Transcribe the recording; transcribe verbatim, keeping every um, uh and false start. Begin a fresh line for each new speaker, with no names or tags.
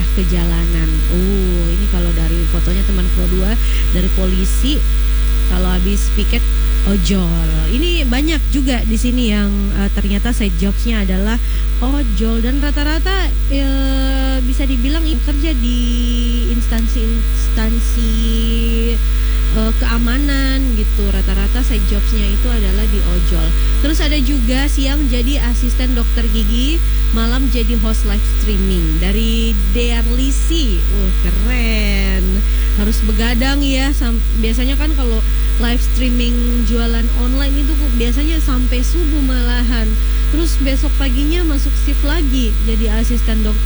gajah ke jalanan. Oh, ini kalau dari fotonya teman Pro dua dari polisi kalau habis piket ojol. Ini banyak juga di sini yang uh, ternyata side jobsnya adalah ojol dan rata-rata uh, bisa dibilang kerja di instansi-instansi uh, keamanan gitu. Rata-rata side jobsnya itu adalah di ojol. Terus ada juga siang jadi asisten dokter gigi, malam jadi host live streaming dari Dearlisi. Wah, keren. Harus begadang ya. Biasanya kan kalau live streaming jualan online itu biasanya sampai subuh malahan. Terus besok paginya masuk shift lagi jadi asisten dokter.